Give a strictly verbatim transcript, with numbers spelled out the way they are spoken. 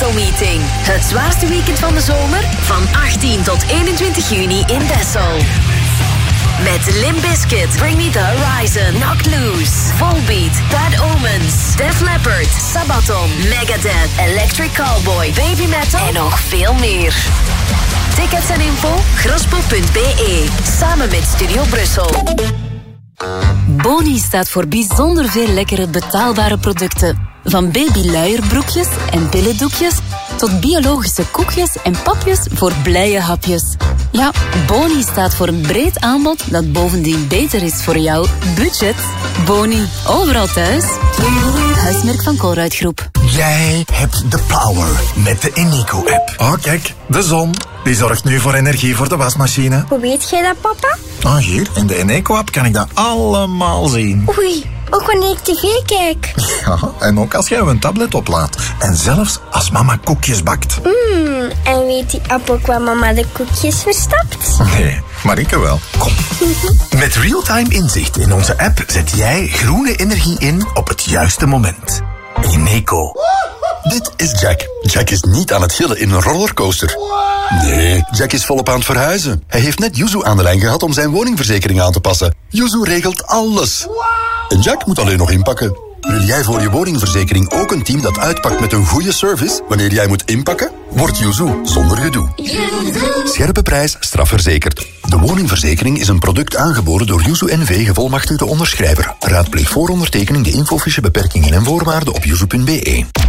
Metal Meeting. Het zwaarste weekend van de zomer van achttien tot eenentwintig juni in Dessel. Met Limp Bizkit, Bring Me The Horizon, Knocked Loose, Volbeat, Bad Omens, Def Leppard, Sabaton, Megadeth, Electric Callboy, Baby Metal en nog veel meer. Tickets en info, grospo punt b e. Samen met Studio Brussel. Boni staat voor bijzonder veel lekkere betaalbare producten. Van babyluierbroekjes en billendoekjes tot biologische koekjes en papjes voor blije hapjes. Ja, Boni staat voor een breed aanbod dat bovendien beter is voor jouw budget. Boni, overal thuis. Huismerk van Colruyt-groep. Jij hebt de power met de Eneco-app. Oh, kijk, de zon. Die zorgt nu voor energie voor de wasmachine. Hoe weet jij dat, papa? Ah, hier, in de Eneco-app kan ik dat allemaal zien. Oei, ook wanneer ik tv kijk. Ja, en ook als jij een tablet oplaadt. En zelfs als mama koekjes bakt. Mmm, en weet die app ook waar mama de koekjes verstapt? Nee, maar ik wel. Kom. Met real-time inzicht in onze app zet jij groene energie in op het juiste moment. Eneco. Dit is Jack. Jack is niet aan het gillen in een rollercoaster. Nee, Jack is volop aan het verhuizen. Hij heeft net Yuzu aan de lijn gehad om zijn woningverzekering aan te passen. Yuzu regelt alles. En Jack moet alleen nog inpakken. Wil jij voor je woningverzekering ook een team dat uitpakt met een goede service wanneer jij moet inpakken? Word Yuzu zonder gedoe. Scherpe prijs, strafverzekerd. De woningverzekering is een product aangeboden door Yuzu N V gevolmachtigde onderschrijver. Raadpleeg voor ondertekening de infofiche beperkingen en voorwaarden op yuzu punt b e.